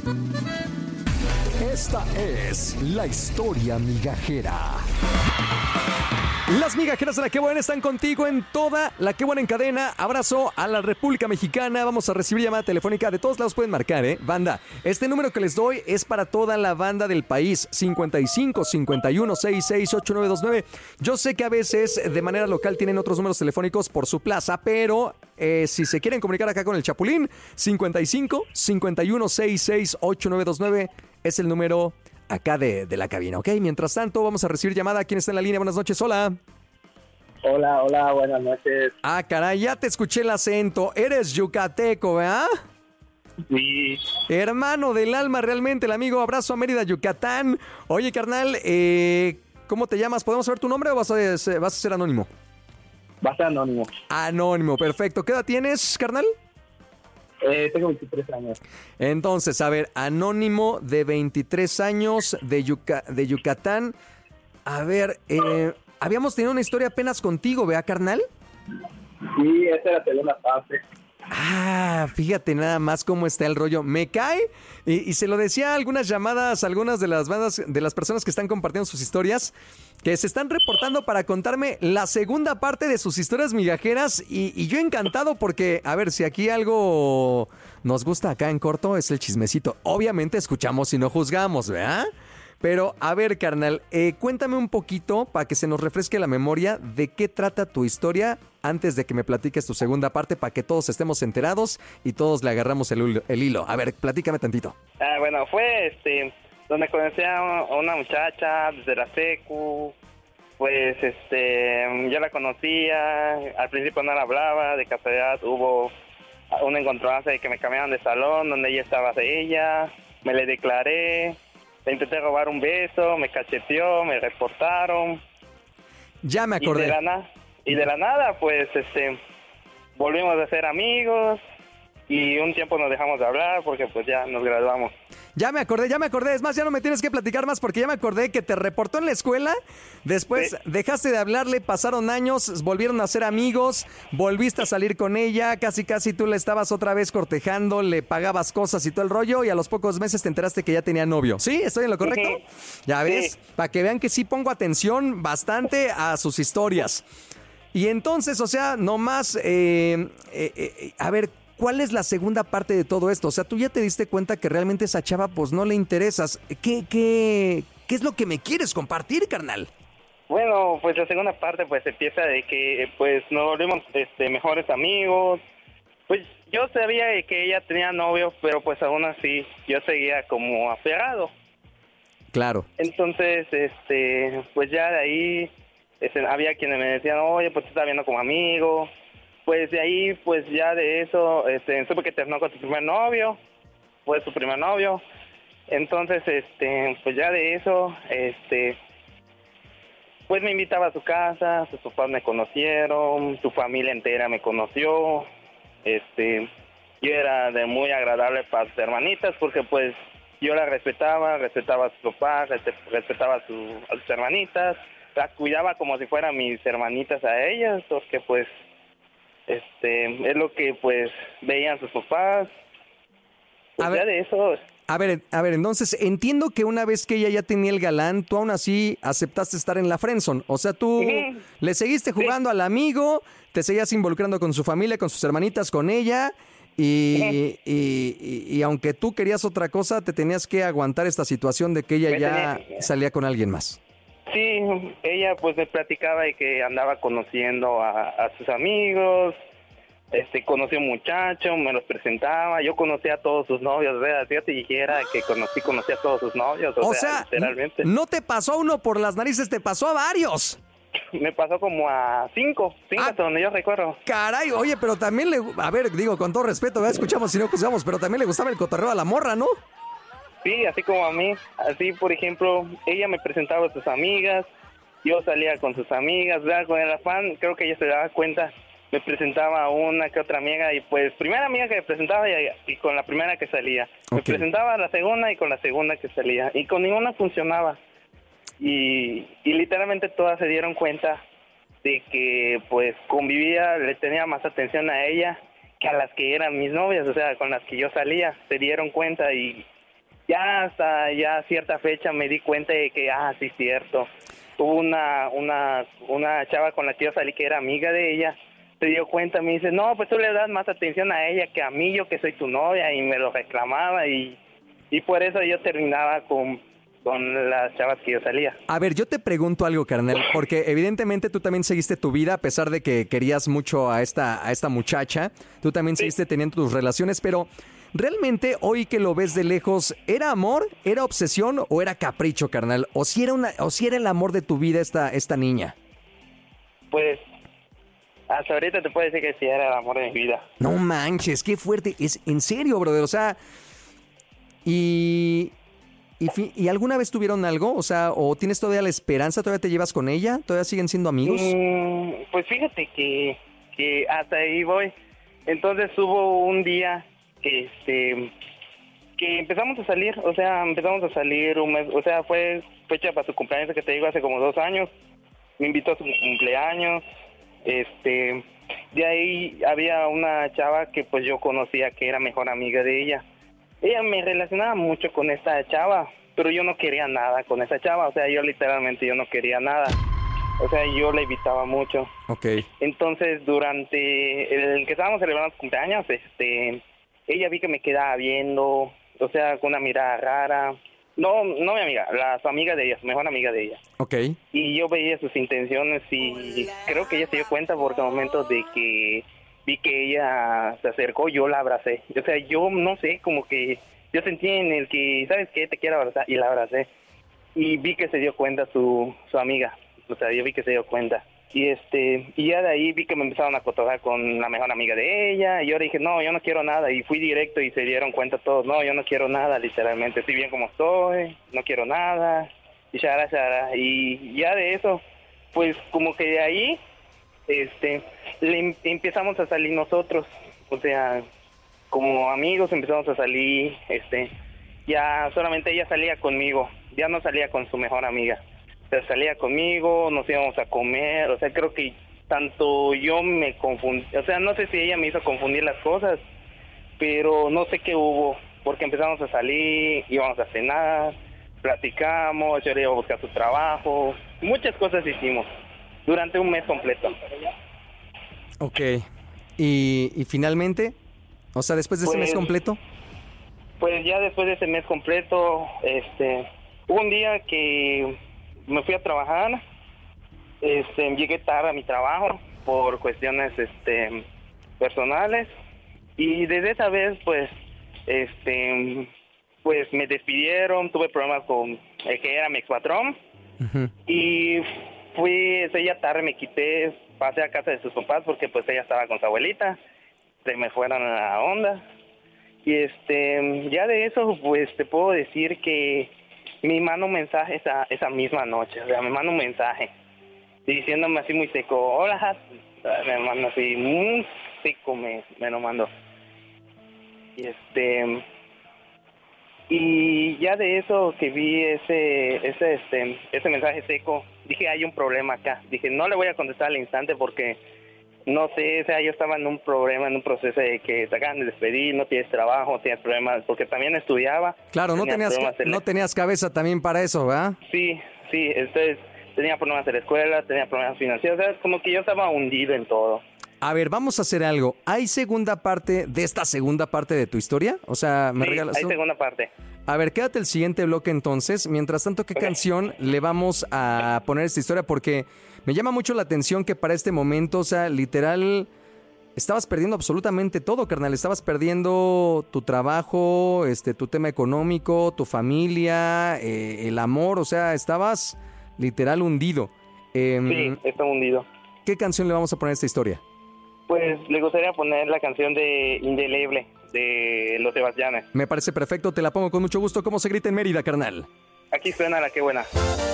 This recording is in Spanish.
Esta es la historia migajera. Las migajeras de La Qué Buena están contigo en toda La Qué Buena en cadena. Abrazo a la República Mexicana. Vamos a recibir llamada telefónica. De todos lados pueden marcar, banda. Este número que les doy es para toda la banda del país. 55 51 66 8929. Yo sé que a veces de manera local tienen otros números telefónicos por su plaza, pero si se quieren comunicar acá con el Chapulín, 55 51 66 8929 es el número acá de la cabina, ¿ok? Mientras tanto, vamos a recibir llamada. ¿Quién está en la línea? Buenas noches, hola. Hola, buenas noches. Ah, caray, ya te escuché el acento. Eres yucateco, ¿verdad? Sí. Hermano del alma, realmente, el amigo. Abrazo a Mérida, Yucatán. Oye, carnal, ¿cómo te llamas? ¿Podemos saber tu nombre o vas a ser anónimo? Va a ser anónimo. Anónimo, perfecto. ¿Qué edad tienes, carnal? Tengo 23 años. Entonces, a ver, anónimo de 23 años de Yucatán. A ver, habíamos tenido una historia apenas contigo, ¿verdad, carnal? Sí, esta es la segunda parte. Ah, fíjate nada más cómo está el rollo. Me cae, y se lo decía a algunas llamadas, algunas de las bandas, de las personas que están compartiendo sus historias, que se están reportando para contarme la segunda parte de sus historias migajeras, y yo encantado porque, a ver, si aquí algo nos gusta acá en corto es el chismecito. Obviamente escuchamos y no juzgamos, ¿verdad? Pero, a ver, carnal, cuéntame un poquito para que se nos refresque la memoria de qué trata tu historia antes de que me platiques tu segunda parte para que todos estemos enterados y todos le agarramos el hilo. A ver, platícame tantito. Bueno, fue donde conocí a una muchacha desde la secu. Pues yo la conocía, al principio no la hablaba, de casualidad hubo un encontronazo de que me cambiaron de salón donde ella estaba de ella, me le declaré. Le intenté robar un beso, me cacheteó, me reportaron. Ya me acordé. Y de la nada, pues, volvimos a ser amigos y un tiempo nos dejamos de hablar porque pues ya nos graduamos. Ya me acordé. Es más, ya no me tienes que platicar más porque ya me acordé que te reportó en la escuela. Después dejaste de hablarle, pasaron años, volvieron a ser amigos, volviste a salir con ella, casi tú le estabas otra vez cortejando, le pagabas cosas y todo el rollo y a los pocos meses te enteraste que ya tenía novio. ¿Sí? ¿Estoy en lo correcto? Uh-huh. Ya ves, sí. Para que vean que sí pongo atención bastante a sus historias. Y entonces, o sea, nomás, a ver, ¿cuál es la segunda parte de todo esto? O sea, tú ya te diste cuenta que realmente esa chava pues no le interesas. ¿Qué es lo que me quieres compartir, carnal? Bueno, pues la segunda parte pues empieza de que pues nos volvimos mejores amigos. Pues yo sabía de que ella tenía novio, pero pues aún así yo seguía como aferrado. Claro. Entonces, pues ya de ahí había quienes me decían, oye, pues te está viendo como amigo. Pues de ahí, pues ya de eso, supe que terminó con tu primer novio, fue su primer novio. Entonces, pues ya de eso, pues me invitaba a su casa, sus papás me conocieron, su familia entera me conoció. Yo era de muy agradable para sus hermanitas porque pues yo la respetaba a sus papás, respetaba a sus hermanitas, las cuidaba como si fueran mis hermanitas a ellas, porque pues es lo que pues veían sus papás. Pues ya de eso. A ver, entonces entiendo que una vez que ella ya tenía el galán, tú aún así aceptaste estar en la friendzone. O sea, tú le seguiste jugando al amigo, te seguías involucrando con su familia, con sus hermanitas, con ella, y aunque tú querías otra cosa, te tenías que aguantar esta situación de que ella salía con alguien más. Sí, ella pues me platicaba de que andaba conociendo a sus amigos, conocí a un muchacho, me los presentaba, yo conocía a todos sus novios, ¿verdad? Si yo te dijera que conocí a todos sus novios, o sea, literalmente. No te pasó a uno por las narices, te pasó a varios. Me pasó como a cinco hasta donde yo recuerdo. Caray, oye, pero también con todo respeto, ¿verdad? Escuchamos si no juzgamos, pero también le gustaba el cotorreo a la morra, ¿no? Sí, así como a mí. Así, por ejemplo, ella me presentaba a sus amigas, yo salía con sus amigas, ¿verdad? Con el afán, creo que ella se daba cuenta, me presentaba a una que otra amiga, y pues, primera amiga que me presentaba y con la primera que salía. Okay. Me presentaba a la segunda y con la segunda que salía, y con ninguna funcionaba. Y literalmente todas se dieron cuenta de que, pues, convivía, le tenía más atención a ella que a las que eran mis novias, o sea, con las que yo salía. Se dieron cuenta y Ya hasta ya cierta fecha me di cuenta de que, sí, cierto. Hubo una chava con la que yo salí que era amiga de ella, se dio cuenta, me dice, no, pues tú le das más atención a ella que a mí, yo que soy tu novia, y me lo reclamaba, y por eso yo terminaba con las chavas que yo salía. A ver, yo te pregunto algo, carnal, porque evidentemente tú también seguiste tu vida, a pesar de que querías mucho a esta muchacha, tú también seguiste teniendo tus relaciones, pero realmente hoy que lo ves de lejos, ¿era amor, era obsesión o era capricho, carnal? ¿O si era el amor de tu vida esta niña? Pues hasta ahorita te puedo decir que sí era el amor de mi vida. No manches, qué fuerte, es en serio, brother, o sea, ¿Y alguna vez tuvieron algo? O sea, ¿o tienes todavía la esperanza? ¿Todavía te llevas con ella? ¿Todavía siguen siendo amigos? Pues fíjate que hasta ahí voy. Entonces hubo un día que empezamos a salir, un mes, o sea, fue fecha para su cumpleaños que te digo hace como 2 años. Me invitó a su cumpleaños. De ahí había una chava que pues yo conocía que era mejor amiga de ella. Ella me relacionaba mucho con esta chava, pero yo no quería nada con esa chava, o sea, yo literalmente yo no quería nada. O sea, yo la evitaba mucho. Okay. Entonces, durante el que estábamos celebrando su cumpleaños, ella vi que me quedaba viendo, o sea, con una mirada rara. No mi amiga, su amiga de ella, su mejor amiga de ella. Okay. Y yo veía sus intenciones y creo que ella se dio cuenta porque al momento de que vi que ella se acercó, yo la abracé. O sea, yo no sé, como que yo sentí en el que, ¿sabes qué? Te quiero abrazar, y la abracé. Y vi que se dio cuenta su amiga. O sea, yo vi que se dio cuenta. Y ya de ahí vi que me empezaron a cotorrear con la mejor amiga de ella. Y yo dije, no, yo no quiero nada. Y fui directo y se dieron cuenta todos. No, yo no quiero nada, literalmente. Estoy bien como estoy, no quiero nada. Y shara. Y ya de eso, pues como que de ahí, empezamos a salir nosotros. O sea, como amigos empezamos a salir. Ya solamente ella salía conmigo. Ya no salía con su mejor amiga. Pero salía conmigo, nos íbamos a comer, o sea, creo que tanto yo me confundí, o sea, no sé si ella me hizo confundir las cosas, pero no sé qué hubo, porque empezamos a salir, íbamos a cenar, platicamos, yo le iba a buscar su trabajo, muchas cosas hicimos, durante un mes completo. Ok, ¿y finalmente? O sea, después de ese mes completo. Pues ya después de ese mes completo, hubo un día que me fui a trabajar, llegué tarde a mi trabajo por cuestiones personales y desde esa vez pues pues me despidieron, tuve problemas con el que era mi expatrón. Uh-huh. Y fui ese día tarde, me quité, pasé a casa de sus papás porque pues ella estaba con su abuelita, se me fueron a la onda y ya de eso pues te puedo decir que me mandó un mensaje esa misma noche, o sea, me mandó un mensaje diciéndome así muy seco, hola, me mandó así muy seco, me lo mandó. Y ya de eso que vi ese mensaje seco, dije, hay un problema acá. Dije, no le voy a contestar al instante porque no sé, o sea, yo estaba en un problema, en un proceso de que te acaban de despedir, no tienes trabajo, tienes problemas, porque también estudiaba. Claro, no tenías cabeza también para eso, ¿verdad? Sí, entonces tenía problemas en la escuela, tenía problemas financieros, o sea, como que yo estaba hundido en todo. A ver, vamos a hacer algo. ¿Hay segunda parte de esta segunda parte de tu historia? O sea, ¿me regalas? Sí, hay segunda parte. A ver, quédate el siguiente bloque entonces. Mientras tanto, ¿qué canción le vamos a poner a esta historia? Porque me llama mucho la atención que para este momento, o sea, literal, estabas perdiendo absolutamente todo, carnal. Estabas perdiendo tu trabajo, tu tema económico, tu familia, el amor, o sea, estabas literal hundido. Sí, estaba hundido. ¿Qué canción le vamos a poner a esta historia? Pues le gustaría poner la canción de Indeleble, de Los Sebastianes. Me parece perfecto, te la pongo con mucho gusto. ¿Cómo se grita en Mérida, carnal? Aquí suena la que buena.